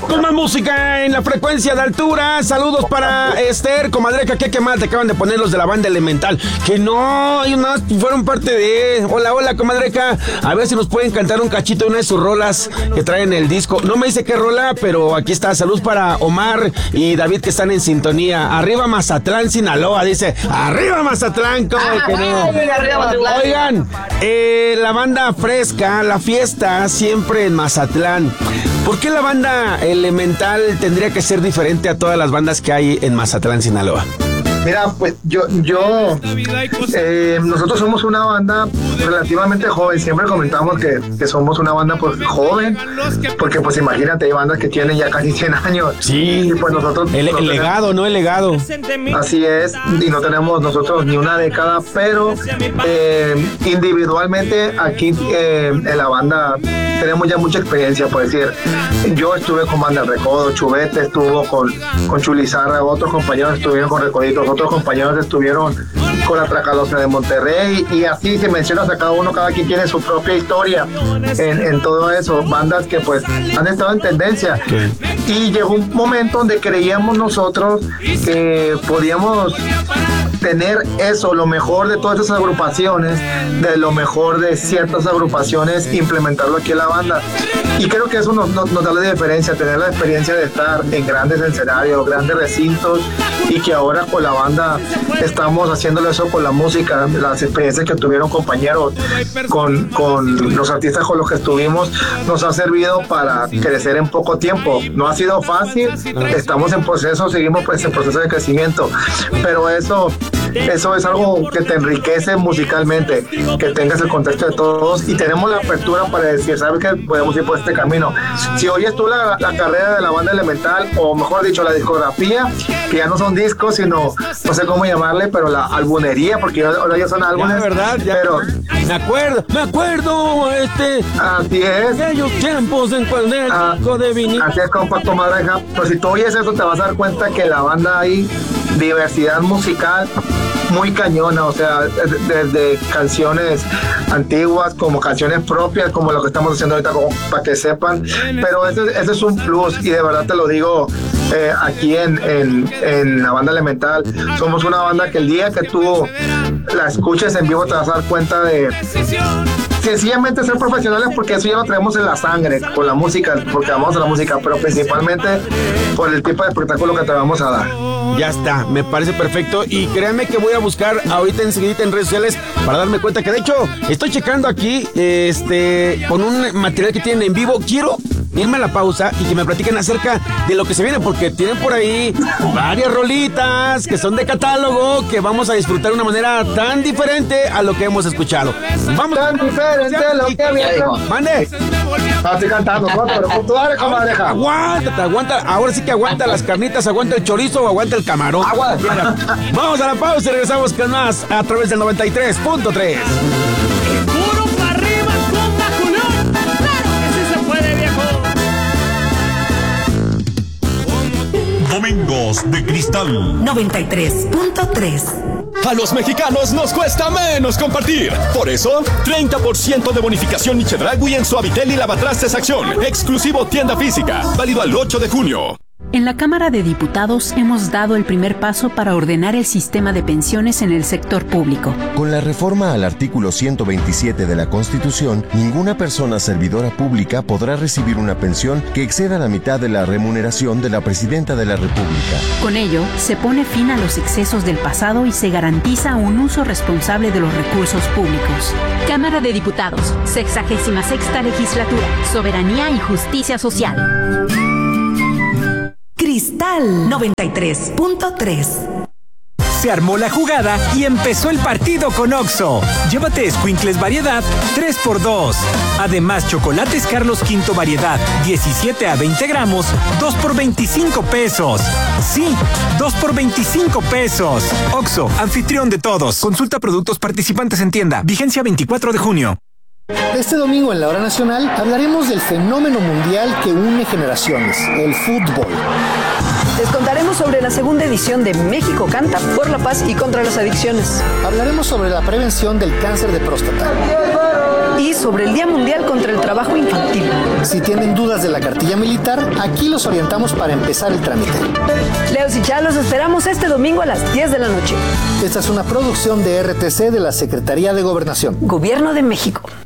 Con más música en la frecuencia de altura. Saludos para Esther, comadreja, que mal te acaban de poner los de la banda Elemental. Que no, y más fueron parte de... Hola, comadreja. A ver si nos pueden cantar un cachito de una de sus rolas que traen el disco. No me dice qué rola, pero aquí está. Salud para Omar y David que están en sintonía. Arriba Mazatlán, Sinaloa, dice. Arriba Mazatlán, ¿cómo que no? Oigan, la banda Fresca, la fiesta siempre en Mazatlán. ¿Por qué la banda Elemental tendría que ser diferente a todas las bandas que hay en Mazatlán, Sinaloa? Mira, pues nosotros somos una banda relativamente joven. Siempre comentamos que somos una banda pues joven, porque pues imagínate, hay bandas que tienen ya casi 100 años. Sí, y pues nosotros... El legado, ¿no? El legado. Así es, y no tenemos nosotros ni una década, pero individualmente aquí en la banda tenemos ya mucha experiencia, por decir. Yo estuve con Banda El Recodo, Chubete estuvo con Chulizarra, otros compañeros estuvieron con Recoditos, otros compañeros estuvieron con la Tracalosa de Monterrey, y así se mencionas a cada quien tiene su propia historia en todo eso, bandas que pues han estado en tendencia. Okay. Y llegó un momento donde creíamos nosotros que podíamos tener eso, lo mejor de todas esas agrupaciones, de lo mejor de ciertas agrupaciones, implementarlo aquí en la banda. Y creo que eso nos da la diferencia, tener la experiencia de estar en grandes escenarios, grandes recintos, y que ahora con la banda estamos haciéndolo eso con la música, las experiencias que tuvieron compañeros con los artistas con los que estuvimos, nos ha servido para crecer en poco tiempo. No ha sido fácil, estamos en proceso, seguimos pues en proceso de crecimiento, pero eso es algo que te enriquece musicalmente, que tengas el contexto de todos, y tenemos la apertura para decir, ¿sabes qué? Podemos ir por este camino. Si oyes tú la carrera de la banda Elemental, o mejor dicho, la discografía, que ya no son discos, sino, no sé cómo llamarle, pero la albunería, porque ahora ya son álbumes. Ya, verdad, ya. Pero me acuerdo, así es. Aquellos tiempos en cuando era disco de vinilo. Así es, compa, comadreja. Pues si tú oyes eso, te vas a dar cuenta que la banda hay diversidad musical muy cañona, o sea, desde canciones antiguas como canciones propias, como lo que estamos haciendo ahorita, como para que sepan, pero ese es un plus, y de verdad te lo digo, aquí en la banda Elemental somos una banda que el día que tú la escuches en vivo te vas a dar cuenta de sencillamente ser profesionales, porque eso ya lo traemos en la sangre, con la música, porque amamos a la música, pero principalmente por el tipo de espectáculo que te vamos a dar. Ya está, me parece perfecto, y créanme que voy a buscar ahorita enseguida en redes sociales para darme cuenta que de hecho estoy checando aquí con un material que tienen en vivo. Quiero irme a la pausa y que me platiquen acerca de lo que se viene, porque tienen por ahí varias rolitas que son de catálogo que vamos a disfrutar de una manera tan diferente a lo que hemos escuchado. Vamos tan diferente a lo que viene. Mande. Estoy cantando, pero tú dale, comadreja. Aguanta, ahora sí que aguanta las carnitas, aguanta el chorizo o aguanta el camarón. Vamos a la pausa y regresamos con más a través del 93.3. Domingos de Cristal 93.3. A los mexicanos nos cuesta menos compartir. Por eso, 30% de bonificación y Chedraui en Suavitel y Lavatrastes Acción. Exclusivo tienda física. Válido al 8 de junio. En la Cámara de Diputados hemos dado el primer paso para ordenar el sistema de pensiones en el sector público. Con la reforma al artículo 127 de la Constitución, ninguna persona servidora pública podrá recibir una pensión que exceda la mitad de la remuneración de la Presidenta de la República. Con ello, se pone fin a los excesos del pasado y se garantiza un uso responsable de los recursos públicos. Cámara de Diputados, 66ª Legislatura, Soberanía y Justicia Social. Cristal 93.3. Se armó la jugada y empezó el partido con Oxxo. Llévate escuincles variedad 3x2. Además, chocolates Carlos V variedad 17 a 20 gramos, 2 por 25 pesos. Sí, 2 por 25 pesos. Oxxo, anfitrión de todos. Consulta productos participantes en tienda. Vigencia 24 de junio. Este domingo en la Hora Nacional hablaremos del fenómeno mundial que une generaciones, el fútbol. Les contaremos sobre la segunda edición de México Canta por la paz y contra las adicciones. Hablaremos sobre la prevención del cáncer de próstata. y sobre el Día Mundial contra el Trabajo Infantil. Si tienen dudas de la cartilla militar, aquí los orientamos para empezar el trámite. Leos y Chá, los esperamos este domingo a las 10 de la noche. Esta es una producción de RTC de la Secretaría de Gobernación. Gobierno de México.